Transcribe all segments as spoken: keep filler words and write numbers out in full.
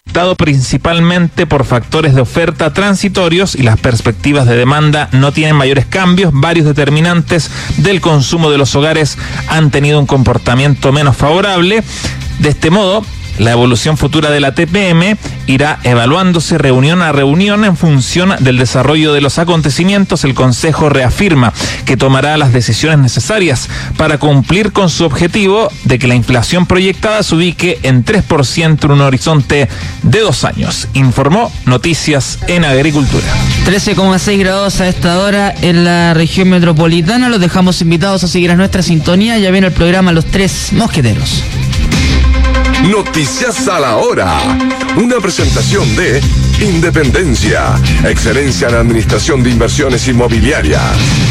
dado principalmente por factores de oferta transitorios y las perspectivas de demanda no tienen mayores cambios. Varios determinantes del consumo de los hogares han tenido un comportamiento menos favorable. De este modo, la evolución futura de la T P M irá evaluándose reunión a reunión en función del desarrollo de los acontecimientos. El Consejo reafirma que tomará las decisiones necesarias para cumplir con su objetivo de que la inflación proyectada se ubique en tres por ciento en un horizonte de dos años. Informó Noticias en Agricultura. trece coma seis grados a esta hora en la región metropolitana. Los dejamos invitados a seguir a nuestra sintonía. Ya viene el programa Los Tres Mosqueteros. Noticias a la hora. Una presentación de Independencia, excelencia en administración de inversiones inmobiliarias.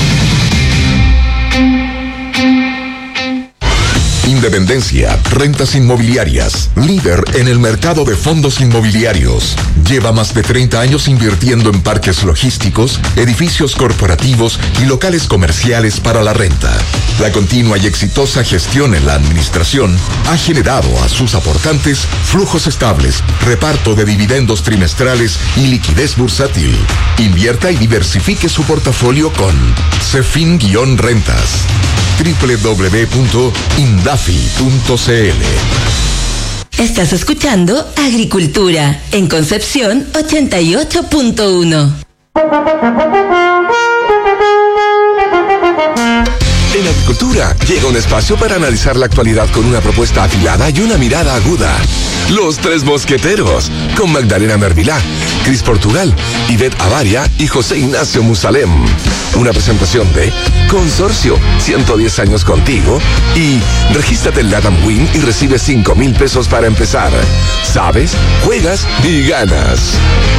Independencia, rentas inmobiliarias, líder en el mercado de fondos inmobiliarios. Lleva más de treinta años invirtiendo en parques logísticos, edificios corporativos y locales comerciales para la renta. La continua y exitosa gestión en la administración ha generado a sus aportantes flujos estables, reparto de dividendos trimestrales y liquidez bursátil. Invierta y diversifique su portafolio con Cefin-Rentas. doble u doble u doble u punto indafi punto c l. Estás escuchando Agricultura en Concepción ochenta y ocho punto uno. En Agricultura llega un espacio para analizar la actualidad con una propuesta afilada y una mirada aguda. Los Tres Mosqueteros, con Magdalena Mervilá, Cris Portugal, Ivette Avaria y José Ignacio Musalem. Una presentación de Consorcio, ciento diez años contigo, y regístrate en Latam Win y recibe cinco mil pesos para empezar. Sabes, juegas y ganas.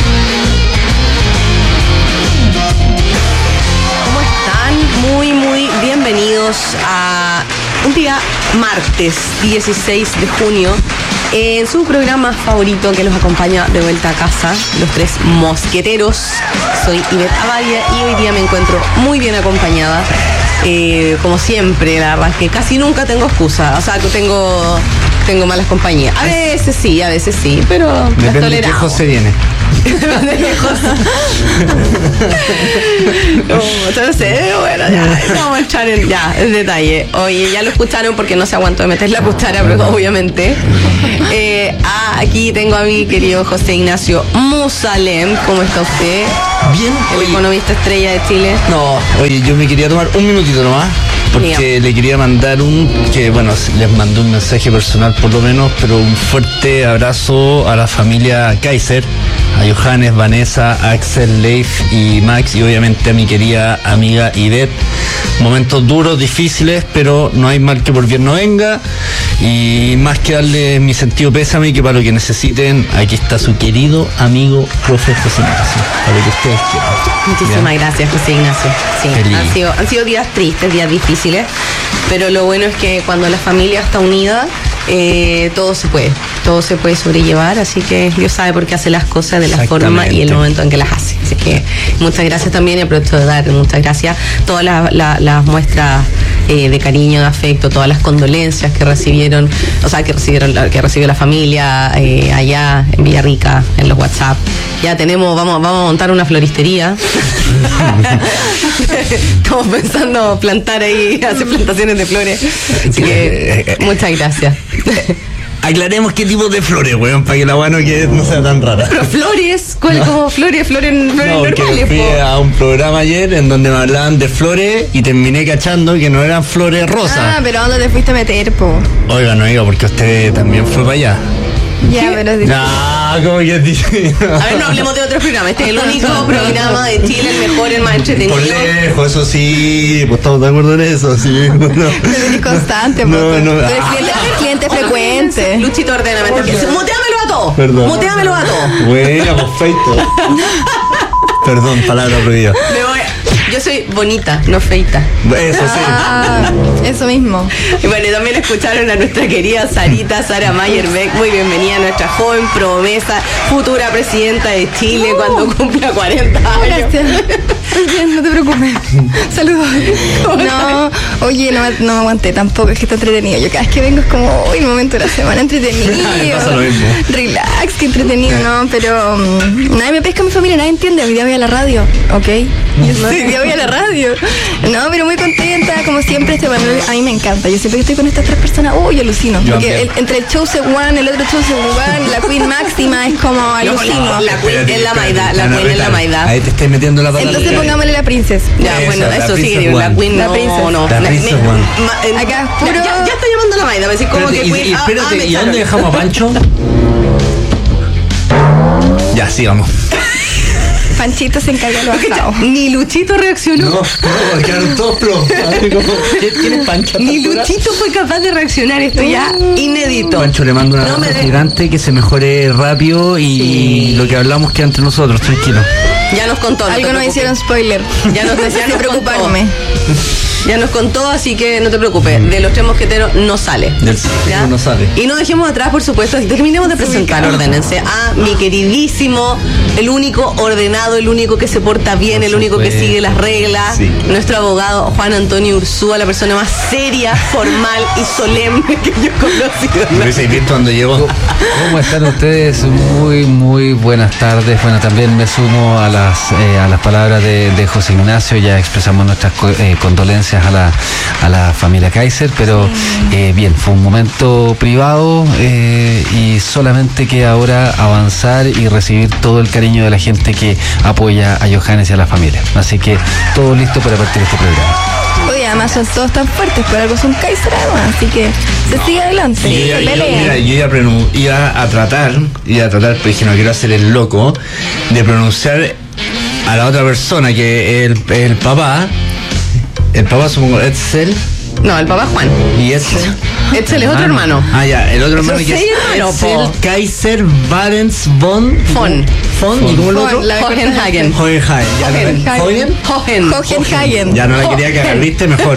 ¿Cómo están? Muy, muy bienvenidos a un día martes dieciséis de junio. En su programa favorito que los acompaña de vuelta a casa, Los Tres Mosqueteros. Soy Ivette Avaria y hoy día me encuentro muy bien acompañada. Eh, como siempre, la verdad es que casi nunca tengo excusa. O sea, que tengo, tengo malas compañías. A veces sí, a veces sí, pero depende de qué José viene. Depende de qué José. Entonces, bueno, ya, vamos a echar el, ya, el detalle. Oye, ya lo escucharon porque no se aguantó de meter la cuchara, pero obviamente. Eh, ah, aquí tengo a mi querido José Ignacio Musalem. ¿Cómo está usted? Bien. El oye, economista estrella de Chile. No, oye, yo me quería tomar un minutito nomás, porque Mío. le quería mandar un, que bueno, les mandó un mensaje personal por lo menos, pero un fuerte abrazo a la familia Kaiser, a Johannes, Vanessa, Axel, Leif y Max, y obviamente a mi querida amiga Ivette. Momentos duros, difíciles, pero no hay mal que por bien no venga. Y más que darle mi sentido pésame, que para lo que necesiten, aquí está su querido amigo profe José Ignacio, para lo que ustedes quieran. Muchísimas ¿Ya? gracias, José Ignacio. Sí, Feliz. han sido, han sido días tristes, días difíciles, pero lo bueno es que cuando la familia está unida, eh, todo se puede, todo se puede sobrellevar, así que Dios sabe por qué hace las cosas de la forma y el momento en que las hace. Así que muchas gracias también, y aprovecho de dar muchas gracias todas las la, la muestras eh, de cariño, de afecto, todas las condolencias que recibieron, o sea, que recibieron, que recibió la familia eh, allá en Villarrica, en los WhatsApp. Ya tenemos, vamos, vamos a montar una floristería. Estamos pensando plantar ahí, hacer plantaciones de flores. Así que muchas gracias. Aclaremos qué tipo de flores, weón, para que la weá no, quede, no sea tan rara. Pero flores, ¿cuál? No. Como flores, flores, flores no, normales. Que fui po. a un programa ayer en donde me hablaban de flores y terminé cachando que no eran flores rosas. Ah, pero ¿a dónde te fuiste a meter, po? Oiga, no diga, porque usted también fue para allá. Ya, pero es No, ¿cómo que dice? A ver, no hablemos de otros programas. Este es el único programa de Chile, el mejor, el más entretenido. Por lejos, eso sí, pues estamos de acuerdo en eso, sí. No, pero eres constante, no, po. no, Tú eres ah. cliente, eres cliente frecuente. Luchito, ordéname. Muteámelo a todos. Perdón. Muteámelo a todos. Bueno, pues feito. Perdón, palabra prohibida. Me voy, Yo soy bonita, no feita. Eso sí. Ah, eso mismo. Y bueno, y también escucharon a nuestra querida Sarita, Sara Mayerbeck, muy bienvenida, nuestra joven promesa, futura presidenta de Chile Uh, cuando cumpla cuarenta años. Gracias. Muy bien, no te preocupes. Saludos. No, oye, no, no me aguanté tampoco, es que está entretenido. Yo cada vez que vengo es como, uy, momento de la semana entretenido. Me pasa lo mismo. Relax, que entretenido, no, pero um, nadie me pesca, mi familia, nadie entiende. Hoy día voy a la radio, ¿ok? Hoy día voy a la radio. No, pero muy contenta, como siempre. Este, bueno, a mí me encanta. Yo siempre que estoy con estas tres personas, uy, alucino. Yo Porque el, entre el Chose One, el otro Chose One, la Queen Máxima, es como alucino. La Queen es la Maida, la Queen es la Maida. Ahí te estoy metiendo la palabra. Entonces pongámosle la Princess. Ya, Eso, bueno, la eso sí, Princess la One. Queen La no, Princess. no. La Princess me- One. ma- eh, Acá, ya, puro- ya, ya está llamando la Maida, me decís como Espérate, que y, Queen. y ah, espérate, ah, me ¿y a dónde echaron. dejamos a Pancho? Ya, sí, vamos. Panchito se encarga de lo bajado. Ni Luchito reaccionó. No, no, quedaron todos preocupados. ¿Quién es Pancho? Ni Luchito fue capaz de reaccionar. Esto ya inédito. Pancho, le mando un No abrazo me de- gigante, que se mejore rápido y Sí. lo que hablamos queda entre nosotros, tranquilo. Ya nos contó. no te Algo nos preocupes. hicieron spoiler. Ya nos decía de preocuparme. Ya nos contó, así que no te preocupes. De los tres mosqueteros no sale. Del ¿Ya? no sale. Y no dejemos atrás, por supuesto, terminemos de presentar, ordénense, a mi queridísimo, el único ordenado, el único que se porta bien, Por el único que supuesto. sigue las reglas, Sí. nuestro abogado Juan Antonio Ursúa, la persona más seria, formal y solemne que yo he conocido. Me hubiese visto cuando llegó. ¿Cómo están ustedes? Muy, muy buenas tardes. Bueno, también me sumo a las eh, a las palabras de, de José Ignacio. Ya expresamos nuestras co- eh, condolencias a la, a la familia Kaiser, pero eh, bien, fue un momento privado eh, y solamente queda ahora avanzar y recibir todo el cariño de la gente que apoya a Johannes y a la familia. Así que todo listo para partir este programa. Oye, además son todos tan fuertes, pero algo son Kaiser además, así que se sigue adelante. Sí, yo, se yo- pelea. mira, yo iba a, pronun- iba a tratar, iba a tratar, pero dije, no quiero hacer el loco, de pronunciar a la otra persona, que el, el papá, el papá supongo, Edsel, No, el papá Juan. y Edsel. Edsel es otro hermano. Ah, ya, el otro hermano Eso que es sí, hermano, Edsel po. Kaiser Badens von Von. Von, ¿y cómo el otro? Von, la- Hohenhagen. Hohenhagen. Ya no- Hohenhagen. ¿Hohen? Hohen. Hohenhagen. Ya no la quería cagar, ¿viste? Mejor.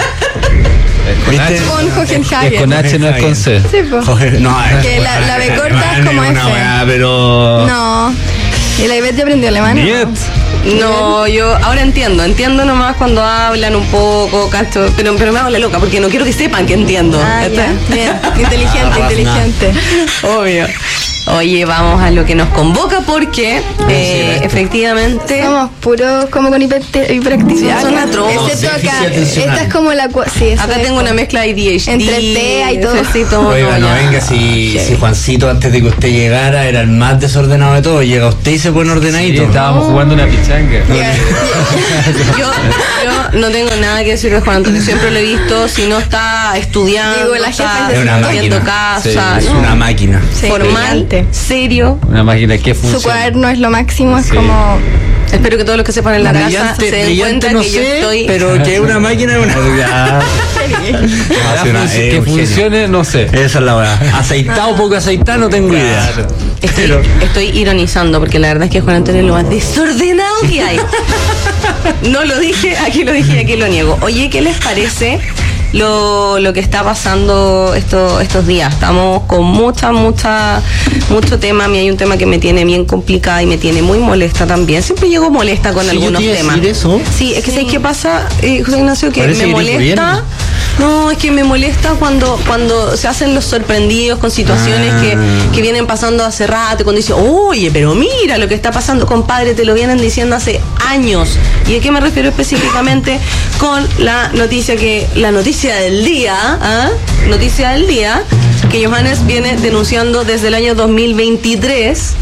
¿Viste? Con Es Hohenhagen. con H, no es con C. Sí, po. Hohen- No, es- Que la- la B corta es como una F. weá, pero... No. ¿Y la Ivette ya aprendió alemán? ¿no? Niet. No, yo ahora entiendo, entiendo nomás cuando hablan un poco, cacho, pero, pero me hago la loca porque no quiero que sepan que entiendo. Ah, ¿Está? ya. Bien. Inteligente, Ah, inteligente. Obvio. Oye, vamos a lo que nos convoca porque eh, efectivamente Somos puros como con hiper- hiperactividad. Son atroces. Excepto acá. Déficit atencional. Esta es como la. cua- Sí, eso acá es tengo como- una mezcla de A D H D. Entre T A y todo. necesito- Oiga, no ya. venga, si, si Juancito antes de que usted llegara era el más desordenado de todos, llega usted y se pone Sí, ordenadito. estábamos jugando una pichanga. Ya, Yo, yo no tengo nada que decir de Juan Antonio, siempre lo he visto, si no está estudiando, Digo, la está jefa es una haciendo máquina. casa, Es ¿no? una máquina. Sí, formal, brillante. serio. Una máquina que Su funciona. cuaderno es lo máximo, es Sí. como. Espero que todos los que sepan en la casa Brillante, se den brillante cuenta no que yo sé, estoy pero que es una máquina es una... Ya. Ah, sí, una- Que es un genio. funcione, no sé. Esa es la verdad. Aceitado o poco aceitado, no tengo idea. Estoy, Pero- estoy ironizando porque la verdad es que Juan Antonio es lo más desordenado que hay. No lo dije, aquí lo dije y aquí lo niego. Oye, ¿qué les parece lo, lo que está pasando esto, estos días? Estamos con mucha, mucha, mucho tema. A mí hay un tema que me tiene bien complicada y me tiene muy molesta también. Siempre llego molesta con Sí, yo algunos te iba a temas. decir eso. Sí, es que ¿sabes qué pasa, eh, José Ignacio? Que Parece me que eres molesta. gobierno. No, es que me molesta cuando, cuando se hacen los sorprendidos con situaciones Ah. que, que vienen pasando hace rato, cuando dicen, oye, pero mira lo que está pasando, compadre, te lo vienen diciendo hace años. ¿Y a qué me refiero específicamente? Con la noticia que, la noticia del día, ¿ah? Noticia del día, que Johannes viene denunciando desde el año dos mil veintitrés,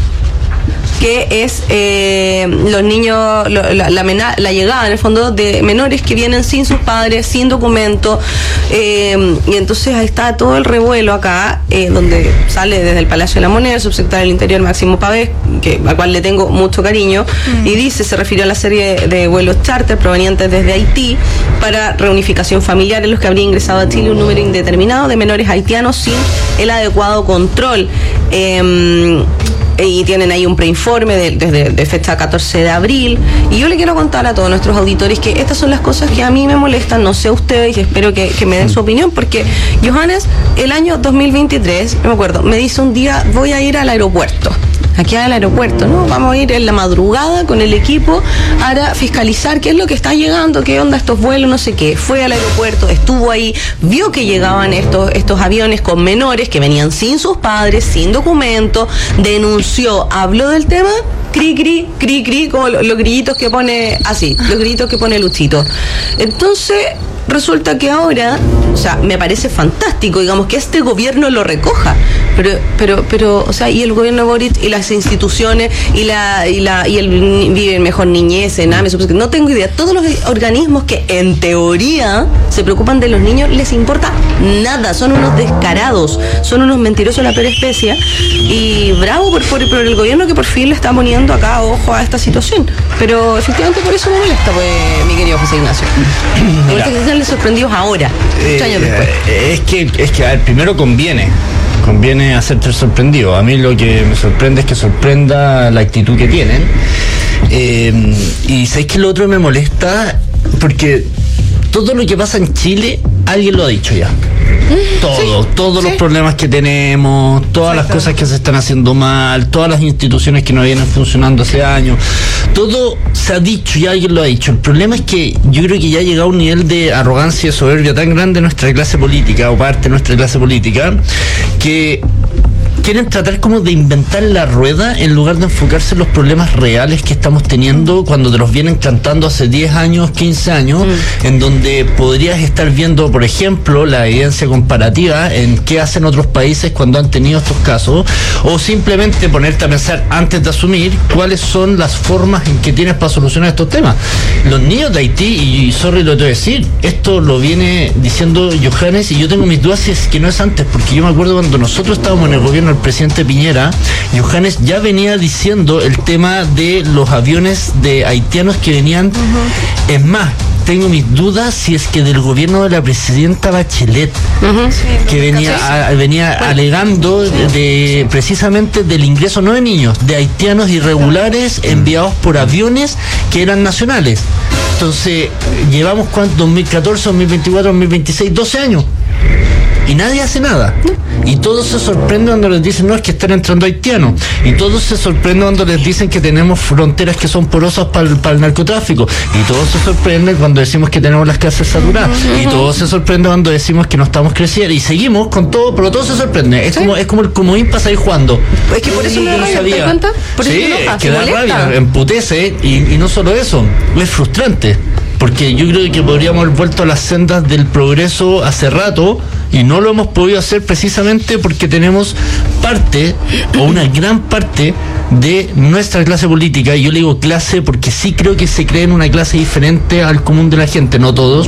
que es eh, los niños, lo- la, la mena- la llegada en el fondo de menores que vienen sin sus padres, sin documento, eh, y entonces ahí está todo el revuelo acá, eh, donde sale desde el Palacio de la Moneda el subsecretario del Interior Máximo Pavés, que, al cual le tengo mucho cariño, y dice, se refirió a la serie de vuelos charter provenientes desde Haití para reunificación familiar en los que habría ingresado a Chile un número indeterminado de menores haitianos sin el adecuado control. Eh, y tienen ahí un preinforme de, desde de fecha catorce de abril. Y yo le quiero contar a todos nuestros auditores que estas son las cosas que a mí me molestan, no sé a ustedes, y espero que, que me den su opinión, porque Johannes, el año dos mil veintitrés, me acuerdo, me dice un día, voy a ir al aeropuerto. Aquí al aeropuerto, ¿no? Vamos a ir en la madrugada con el equipo para fiscalizar qué es lo que está llegando, qué onda estos vuelos, no sé qué. Fue al aeropuerto, estuvo ahí, vio que llegaban estos, estos aviones con menores que venían sin sus padres, sin documento, denunció, habló del tema, cri, cri, cri, cri, como los, los grillitos que pone, así, los grillitos que pone Luchito. Entonces, resulta que ahora, o sea, me parece fantástico, digamos, que este gobierno lo recoja, pero, pero, pero, o sea, y el gobierno de Boric y las instituciones y la, y la, y el Vive Mejor Niñez, Ename, no tengo idea, todos los organismos que en teoría se preocupan de los niños, les importa nada, son unos descarados, son unos mentirosos de la peor especie, y bravo por, por, por el gobierno que por fin le está poniendo acá ojo a esta situación, pero efectivamente por eso me molesta, pues, mi querido José Ignacio. Me molesta que sean sorprendidos ahora, ocho años después. Eh, es que, es que, a ver, primero conviene. Conviene hacerte sorprendido. A mí lo que me sorprende es que sorprenda la actitud que tienen. Eh, y ¿sabes qué? Lo otro me molesta porque todo lo que pasa en Chile, alguien lo ha dicho ya. Todo, sí, todos sí. los problemas que tenemos, todas Exacto. las cosas que se están haciendo mal, todas las instituciones que no vienen funcionando hace años, todo se ha dicho y alguien lo ha dicho. El problema es que yo creo que ya ha llegado a un nivel de arrogancia y soberbia tan grande en nuestra clase política, o parte de nuestra clase política, que quieren tratar como de inventar la rueda en lugar de enfocarse en los problemas reales que estamos teniendo cuando te los vienen cantando hace diez años, quince años, mm. en donde podrías estar viendo, por ejemplo, la evidencia comparativa en qué hacen otros países cuando han tenido estos casos, o simplemente ponerte a pensar antes de asumir cuáles son las formas en que tienes para solucionar estos temas. Los niños de Haití, y sorry lo tengo que decir, esto lo viene diciendo Johannes, y yo tengo mis dudas si es que no es antes, porque yo me acuerdo cuando nosotros estábamos en el gobierno el presidente Piñera, Johannes ya venía diciendo el tema de los aviones de haitianos que venían. Uh-huh. Es más, tengo mis dudas si es que del gobierno de la presidenta Bachelet, uh-huh. sí, que venía a, venía bueno. alegando sí. de precisamente del ingreso no de niños, de haitianos irregulares enviados por aviones que eran nacionales. Entonces, llevamos ¿cuánto? dos mil catorce, dos mil veinticuatro, dos mil veintiséis, doce años. Y nadie hace nada. Y todos se sorprenden cuando les dicen, no, es que están entrando haitianos. Y todos se sorprenden cuando les dicen que tenemos fronteras que son porosas para el, para el narcotráfico. Y todos se sorprenden cuando decimos que tenemos las cárceles saturadas. Y todos se sorprenden cuando decimos que no estamos creciendo. Y seguimos con todo, pero todos se sorprenden. Es, ¿sí? como, es como el comodín para salir jugando. Es que por eso me no rabia, sabía. ¿te cuenta? Por sí, eso enoja, que da rabia, emputece. Y, y no solo eso, es frustrante. Porque yo creo que podríamos haber vuelto a las sendas del progreso hace rato y no lo hemos podido hacer precisamente porque tenemos parte, o una gran parte, de nuestra clase política, y yo le digo clase porque sí creo que se cree en una clase diferente al común de la gente, no todos,